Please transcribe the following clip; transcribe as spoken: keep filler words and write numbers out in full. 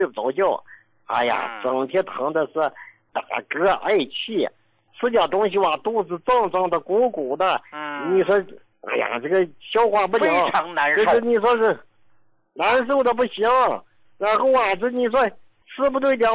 睡不着觉，哎呀，整天疼的是打嗝嗳气，吃点东西吧，肚子胀胀的、鼓鼓的。 嗯， 你说，哎呀，这个消化不良， 非常难受。 这是你说是难受的不行。然后啊，这你说吃不对点